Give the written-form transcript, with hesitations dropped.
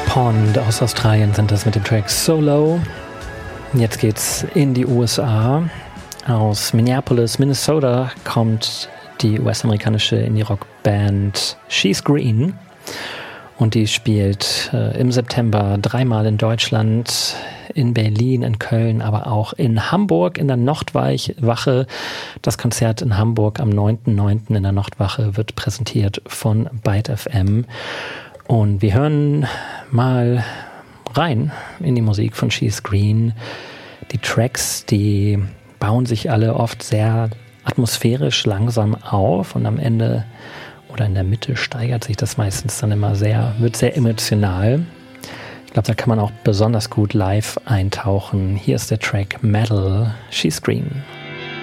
Pond aus Australien sind das mit dem Track Solo. Jetzt geht's in die USA. Aus Minneapolis, Minnesota kommt die US-amerikanische Indie-Rock-Band She's Green. Und die spielt im September 3-mal in Deutschland, in Berlin, in Köln, aber auch in Hamburg in der Nachtwache. Das Konzert in Hamburg am 9.9. in der Nachtwache wird präsentiert von Byte FM. Und wir hören mal rein in die Musik von She's Green. Die Tracks, die bauen sich alle oft sehr atmosphärisch langsam auf und am Ende oder in der Mitte steigert sich das meistens dann immer wird sehr emotional. Ich glaube, da kann man auch besonders gut live eintauchen. Hier ist der Track Metal, She's Green.